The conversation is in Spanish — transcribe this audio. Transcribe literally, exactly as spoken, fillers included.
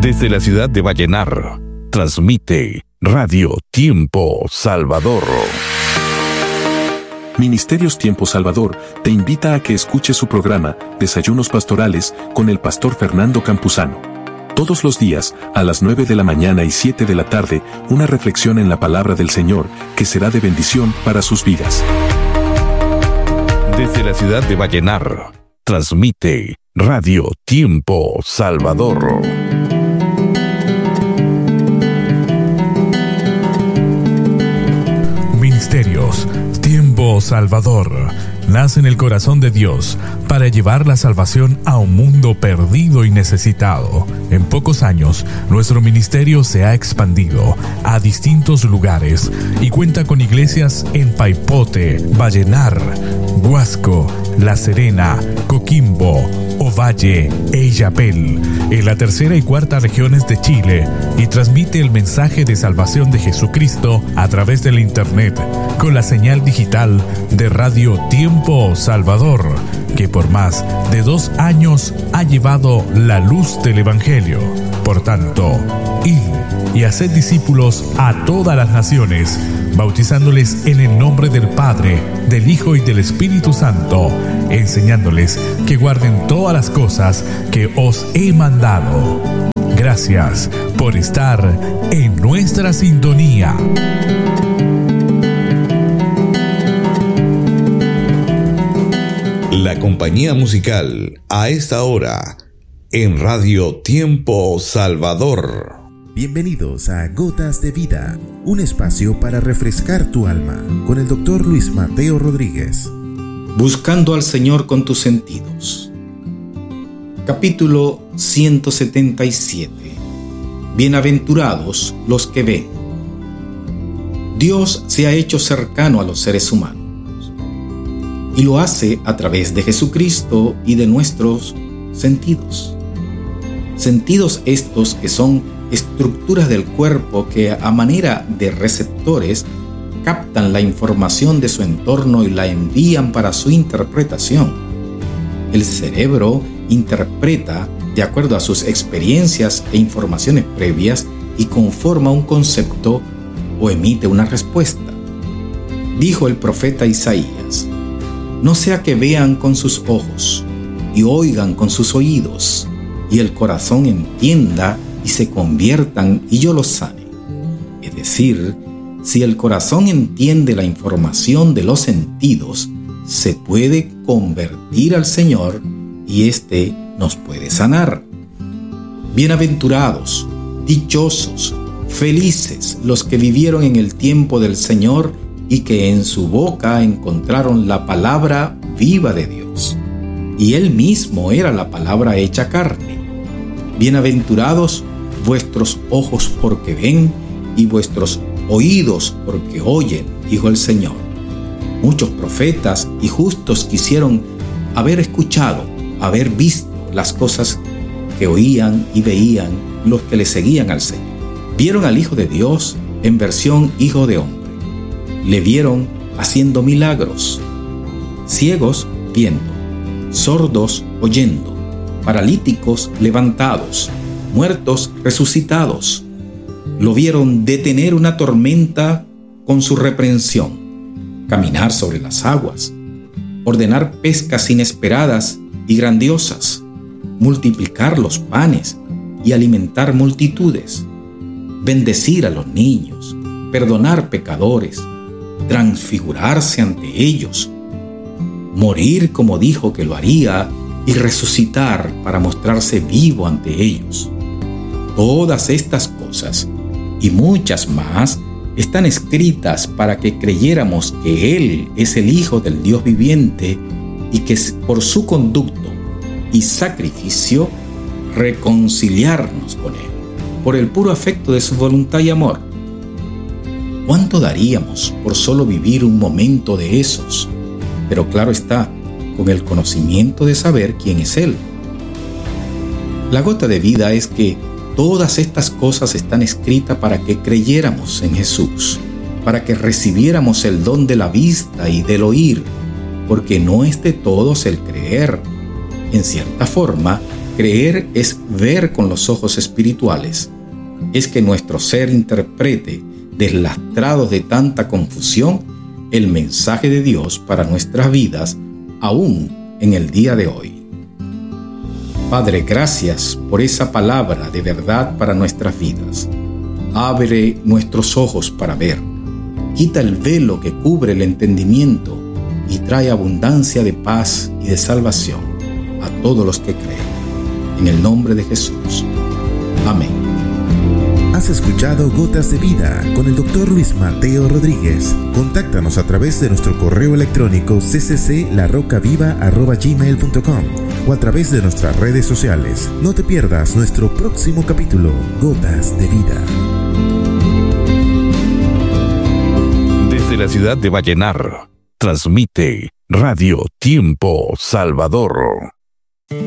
Desde la ciudad de Vallenar, transmite Radio Tiempo Salvador. Ministerios Tiempo Salvador te invita a que escuches su programa Desayunos Pastorales con el pastor Fernando Campuzano. Todos los días, a las nueve de la mañana y siete de la tarde, una reflexión en la palabra del Señor que será de bendición para sus vidas. Desde la ciudad de Vallenar, transmite Radio Tiempo Salvador. Ministerios Tiempo Salvador nace en el corazón de Dios para llevar la salvación a un mundo perdido y necesitado. En pocos años, nuestro ministerio se ha expandido a distintos lugares y cuenta con iglesias en Paipote, Vallenar, Huasco, La Serena, Coquimbo, Ovalle e Illapel, en la tercera y cuarta regiones de Chile, y transmite el mensaje de salvación de Jesucristo a través del internet con la señal digital de Radio Tiempo Salvador, que por más de dos años ha llevado la luz del Evangelio. Por tanto, id y haced discípulos a todas las naciones, bautizándoles en el nombre del Padre, del Hijo y del Espíritu Santo, enseñándoles que guarden todas las cosas que os he mandado. Gracias por estar en nuestra sintonía. La compañía musical a esta hora en Radio Tiempo Salvador. Bienvenidos a Gotas de Vida, un espacio para refrescar tu alma, con el doctor Luis Mateo Rodríguez. Buscando al Señor con tus sentidos. Capítulo ciento setenta y siete. Bienaventurados los que ven. Dios se ha hecho cercano a los seres humanos y lo hace a través de Jesucristo y de nuestros sentidos. Sentidos estos que son estructuras del cuerpo que a manera de receptores captan la información de su entorno y la envían para su interpretación. El cerebro interpreta de acuerdo a sus experiencias e informaciones previas y conforma un concepto o emite una respuesta. Dijo el profeta Isaías: no sea que vean con sus ojos y oigan con sus oídos, y el corazón entienda y se conviertan y yo los sane. Es decir, si el corazón entiende la información de los sentidos, se puede convertir al Señor y éste nos puede sanar. Bienaventurados, dichosos, felices los que vivieron en el tiempo del Señor y que en su boca encontraron la palabra viva de Dios. Y Él mismo era la palabra hecha carne. Bienaventurados vuestros ojos porque ven y vuestros oídos porque oyen, dijo el Señor. Muchos profetas y justos quisieron haber escuchado, haber visto las cosas que oían y veían los que le seguían al Señor. Vieron al Hijo de Dios en versión Hijo de Hombre. Le vieron haciendo milagros, ciegos viendo, sordos oyendo, paralíticos levantados, muertos resucitados. Lo vieron detener una tormenta con su reprensión, caminar sobre las aguas, ordenar pescas inesperadas y grandiosas, multiplicar los panes y alimentar multitudes, bendecir a los niños, perdonar pecadores, transfigurarse ante ellos, morir como dijo que lo haría y resucitar para mostrarse vivo ante ellos. Todas estas cosas y muchas más están escritas para que creyéramos que Él es el Hijo del Dios viviente y que por su conducto y sacrificio reconciliarnos con Él, por el puro afecto de su voluntad y amor. ¿Cuánto daríamos por solo vivir un momento de esos? Pero claro está, con el conocimiento de saber quién es Él. La gota de vida es que todas estas cosas están escritas para que creyéramos en Jesús, para que recibiéramos el don de la vista y del oír, porque no es de todos el creer. En cierta forma, Creer es ver con los ojos espirituales. Es que nuestro ser interprete, deslastrados de tanta confusión, el mensaje de Dios para nuestras vidas, aún en el día de hoy. Padre, gracias por esa palabra de verdad para nuestras vidas. Abre nuestros ojos para ver. Quita el velo que cubre el entendimiento y trae abundancia de paz y de salvación a todos los que creen. En el nombre de Jesús. Amén. Has escuchado Gotas de Vida con el doctor Luis Mateo Rodríguez. Contáctanos a través de nuestro correo electrónico c c c la roca viva arroba gmail punto com o a través de nuestras redes sociales. No te pierdas nuestro próximo capítulo, Gotas de Vida. Desde la ciudad de Vallenar, transmite Radio Tiempo Salvador.